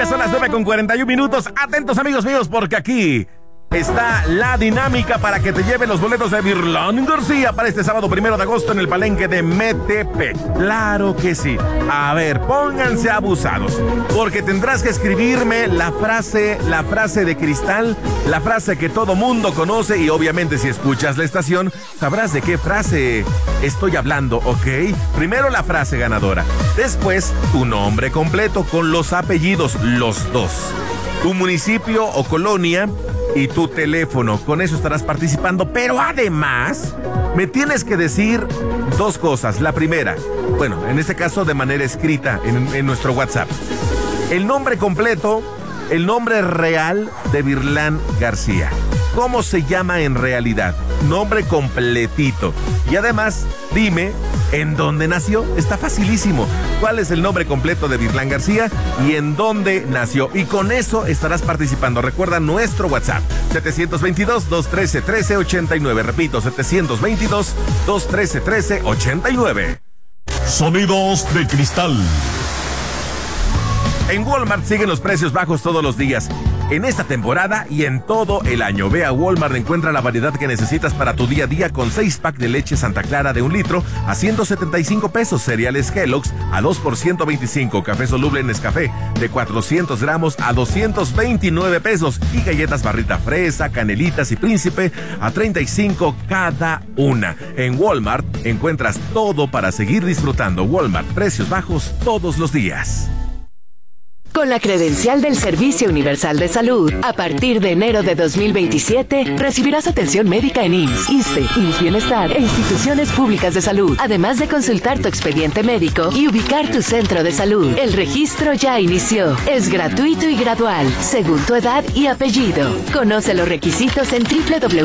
Ya son las 9:41. Atentos, amigos míos, porque aquí está la dinámica para que te lleven los boletos de Virlán García para este sábado 1 de agosto en el Palenque de Metepec. Claro que sí. A ver, pónganse abusados, porque tendrás que escribirme la frase de cristal, la frase que todo mundo conoce, y obviamente si escuchas la estación sabrás de qué frase estoy hablando, ¿ok? Primero la frase ganadora, después tu nombre completo con los apellidos, los dos, tu municipio o colonia y tu teléfono. Con eso estarás participando, pero además me tienes que decir dos cosas. La primera, bueno, en este caso de manera escrita en nuestro WhatsApp, el nombre completo, el nombre real de Virlán García. ¿Cómo se llama en realidad? Nombre completito. Y además, dime en dónde nació. Está facilísimo. ¿Cuál es el nombre completo de Virlán García y en dónde nació? Y con eso estarás participando. Recuerda nuestro WhatsApp, 722-213-1389. Repito, 722-213-1389. Sonidos de cristal. En Walmart siguen los precios bajos todos los días. En esta temporada y en todo el año. Ve a Walmart, encuentra la variedad que necesitas para tu día a día con 6 pack de leche Santa Clara de 1 litro a 175 pesos, cereales Kellogg's a 2 por 125, café soluble Nescafé de 400 gramos a 229 pesos y galletas Barrita Fresa, Canelitas y Príncipe a 35 cada una. En Walmart encuentras todo para seguir disfrutando. Walmart, precios bajos todos los días. Con la credencial del Servicio Universal de Salud, a partir de enero de 2027, recibirás atención médica en IMSS, ISSSTE, IMSS Bienestar e instituciones públicas de salud, además de consultar tu expediente médico y ubicar tu centro de salud. El registro ya inició. Es gratuito y gradual, según tu edad y apellido. Conoce los requisitos en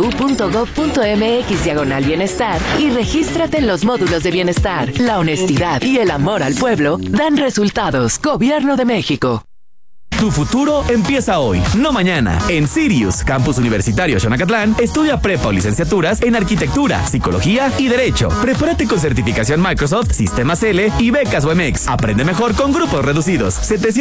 www.gov.mx/bienestar y regístrate en los módulos de bienestar. La honestidad y el amor al pueblo dan resultados. Gobierno de México. Tu futuro empieza hoy, no mañana. En Sirius, Campus Universitario Xonacatlán, estudia prepa o licenciaturas en Arquitectura, Psicología y Derecho. Prepárate con certificación Microsoft, Sistemas L y becas UMX. Aprende mejor con grupos reducidos.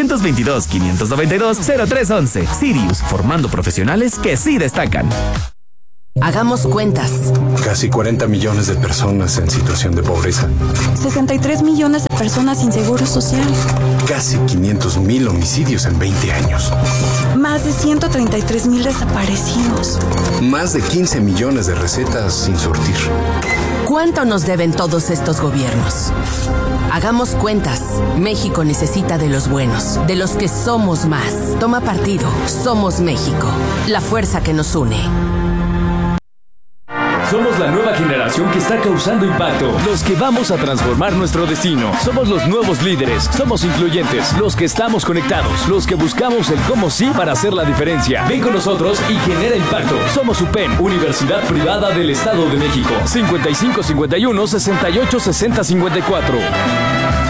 722-592-0311. Sirius, formando profesionales que sí destacan. Hagamos cuentas. Casi 40 millones de personas en situación de pobreza. 63 millones de personas sin seguro social. Casi 500,000 homicidios en 20 años. Más de 133,000 desaparecidos. Más de 15 millones de recetas sin surtir. ¿Cuánto nos deben todos estos gobiernos? Hagamos cuentas. México necesita de los buenos, de los que somos más. Toma partido. Somos México. La fuerza que nos une. Somos la nueva generación que está causando impacto, los que vamos a transformar nuestro destino. Somos los nuevos líderes, somos incluyentes, los que estamos conectados, los que buscamos el cómo sí para hacer la diferencia. Ven con nosotros y genera impacto. Somos UPEM, Universidad Privada del Estado de México. 5551-686054.